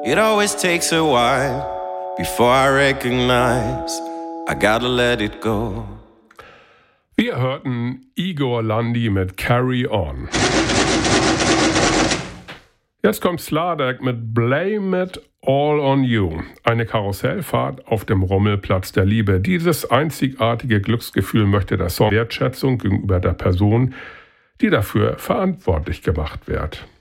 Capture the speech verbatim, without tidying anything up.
It always takes a while before I recognize I gotta let it go. Wir hörten Igor Landi mit Carry On. Jetzt kommt Sladek mit Blame It All on You. Eine Karussellfahrt auf dem Rummelplatz der Liebe. Dieses einzigartige Glücksgefühl möchte der Song Wertschätzung gegenüber der Person, die dafür verantwortlich gemacht wird.